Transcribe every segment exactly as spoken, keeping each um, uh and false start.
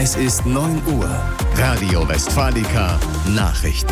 Es ist neun Uhr. Radio Westfalica Nachrichten.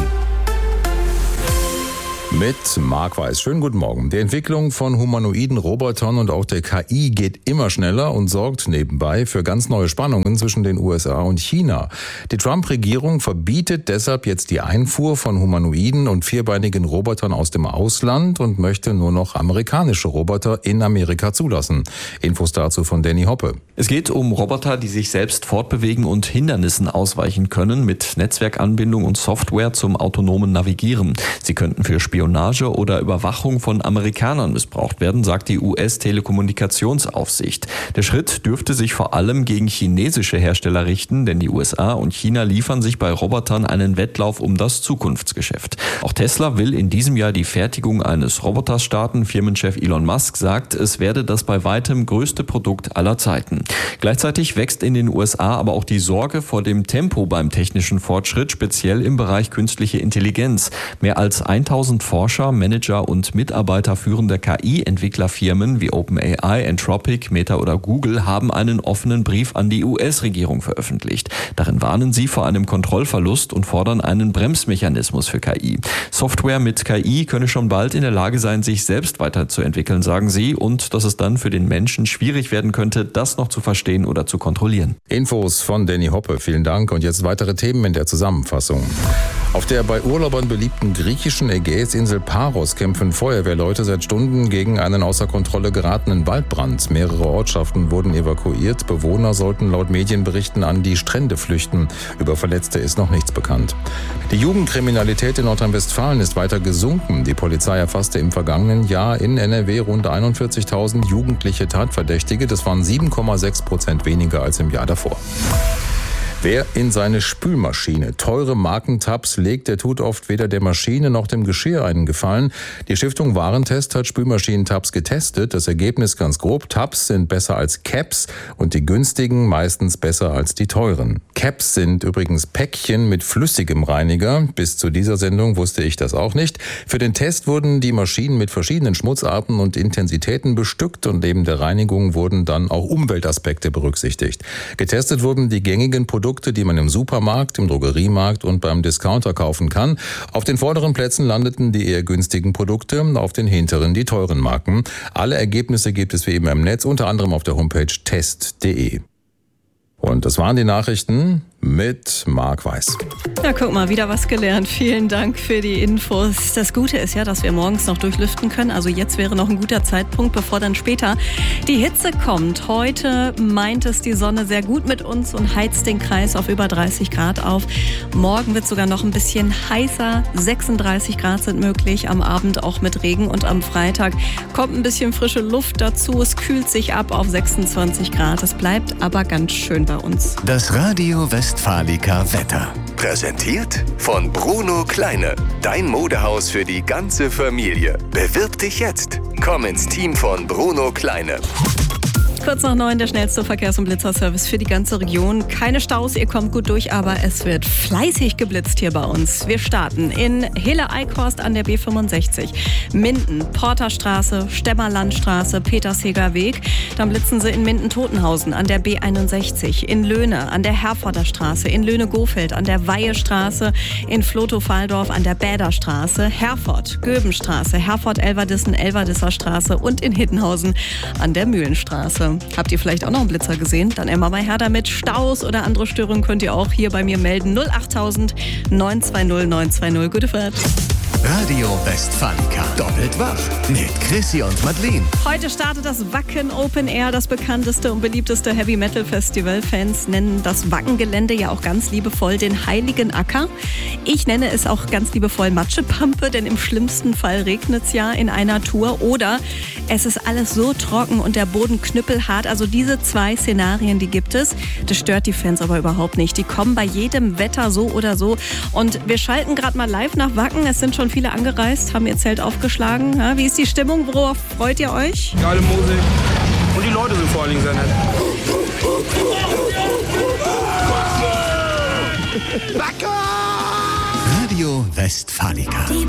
Mit Marc Weiß. Schönen guten Morgen. Die Entwicklung von humanoiden Robotern und auch der K I geht immer schneller und sorgt nebenbei für ganz neue Spannungen zwischen den U S A und China. Die Trump-Regierung verbietet deshalb jetzt die Einfuhr von humanoiden und vierbeinigen Robotern aus dem Ausland und möchte nur noch amerikanische Roboter in Amerika zulassen. Infos dazu von Danny Hoppe. Es geht um Roboter, die sich selbst fortbewegen und Hindernissen ausweichen können, mit Netzwerkanbindung und Software zum autonomen Navigieren. Sie könnten für Spionage oder Überwachung von Amerikanern missbraucht werden, sagt die U S-Telekommunikationsaufsicht. Der Schritt dürfte sich vor allem gegen chinesische Hersteller richten, denn die U S A und China liefern sich bei Robotern einen Wettlauf um das Zukunftsgeschäft. Auch Tesla will in diesem Jahr die Fertigung eines Roboters starten. Firmenchef Elon Musk sagt, es werde das bei weitem größte Produkt aller Zeiten. Gleichzeitig wächst in den U S A aber auch die Sorge vor dem Tempo beim technischen Fortschritt, speziell im Bereich künstliche Intelligenz. Mehr als tausend Forscher, Manager und Mitarbeiter führender K I-Entwicklerfirmen wie OpenAI, Anthropic, Meta oder Google haben einen offenen Brief an die U S-Regierung veröffentlicht. Darin warnen sie vor einem Kontrollverlust und fordern einen Bremsmechanismus für K I. Software mit K I könne schon bald in der Lage sein, sich selbst weiterzuentwickeln, sagen sie, und dass es dann für den Menschen schwierig werden könnte, das noch zu verstehen oder zu kontrollieren. Infos von Danny Hoppe, vielen Dank. Und jetzt weitere Themen in der Zusammenfassung. Auf der bei Urlaubern beliebten griechischen Ägäisinsel Paros kämpfen Feuerwehrleute seit Stunden gegen einen außer Kontrolle geratenen Waldbrand. Mehrere Ortschaften wurden evakuiert. Bewohner sollten laut Medienberichten an die Strände flüchten. Über Verletzte ist noch nichts bekannt. Die Jugendkriminalität in Nordrhein-Westfalen ist weiter gesunken. Die Polizei erfasste im vergangenen Jahr in N R W rund einundvierzigtausend jugendliche Tatverdächtige. Das waren sieben Komma sechs Prozent weniger als im Jahr davor. Wer in seine Spülmaschine teure Markentabs legt, der tut oft weder der Maschine noch dem Geschirr einen Gefallen. Die Stiftung Warentest hat Spülmaschinentabs getestet. Das Ergebnis ganz grob: Tabs sind besser als Caps und die günstigen meistens besser als die teuren. Caps sind übrigens Päckchen mit flüssigem Reiniger. Bis zu dieser Sendung wusste ich das auch nicht. Für den Test wurden die Maschinen mit verschiedenen Schmutzarten und Intensitäten bestückt und neben der Reinigung wurden dann auch Umweltaspekte berücksichtigt. Getestet wurden die gängigen Produkte, die man im Supermarkt, im Drogeriemarkt und beim Discounter kaufen kann. Auf den vorderen Plätzen landeten die eher günstigen Produkte, auf den hinteren die teuren Marken. Alle Ergebnisse gibt es wie immer im Netz, unter anderem auf der Homepage test punkt de. Und das waren die Nachrichten mit Marc Weiß. Ja, guck mal, wieder was gelernt. Vielen Dank für die Infos. Das Gute ist ja, dass wir morgens noch durchlüften können. Also jetzt wäre noch ein guter Zeitpunkt, bevor dann später die Hitze kommt. Heute meint es die Sonne sehr gut mit uns und heizt den Kreis auf über dreißig Grad auf. Morgen wird es sogar noch ein bisschen heißer. sechsunddreißig Grad sind möglich. Am Abend auch mit Regen und am Freitag kommt ein bisschen frische Luft dazu. Es kühlt sich ab auf sechsundzwanzig Grad. Es bleibt aber ganz schön bei uns. Das Radio Westfalica Wetter. Präsentiert von Bruno Kleine. Dein Modehaus für die ganze Familie. Bewirb dich jetzt. Komm ins Team von Bruno Kleine. Kurz nach neun, der schnellste Verkehrs- und Blitzerservice für die ganze Region. Keine Staus, ihr kommt gut durch, aber es wird fleißig geblitzt hier bei uns. Wir starten in Hille-Eichhorst an der B fünfundsechzig, Minden, Porterstraße, Stemmerlandstraße, Petersheger Weg. Dann blitzen sie in Minden-Totenhausen an der B einundsechzig, in Löhne an der Herforder Straße, in Löhne-Gofeld an der Weihestraße, in Flotow-Fahldorf an der Bäderstraße, Herford, Göbenstraße, Herford-Elverdissen, Elverdisser Straße und in Hittenhausen an der Mühlenstraße. Habt ihr vielleicht auch noch einen Blitzer gesehen? Dann immer mal her damit. Staus oder andere Störungen könnt ihr auch hier bei mir melden. null acht tausend neun zwei null neun zwei null. Gute Fahrt. Radio Westfalica. Doppelt wach mit Chrissy und Madeleine. Heute startet das Wacken Open Air, das bekannteste und beliebteste Heavy Metal Festival. Fans nennen das Wacken-Gelände ja auch ganz liebevoll den Heiligen Acker. Ich nenne es auch ganz liebevoll Matschepampe, denn im schlimmsten Fall regnet es ja in einer Tour. Oder es ist alles so trocken und der Boden knüppelhart. Also diese zwei Szenarien, die gibt es. Das stört die Fans aber überhaupt nicht. Die kommen bei jedem Wetter so oder so. Und wir schalten gerade mal live nach Wacken. Es sind schon viele angereist, haben ihr Zelt aufgeschlagen. Ja, wie ist die Stimmung? Worauf freut ihr euch? Geile Musik. Und die Leute sind vor allen Dingen sehr nett. Radio Westfalica.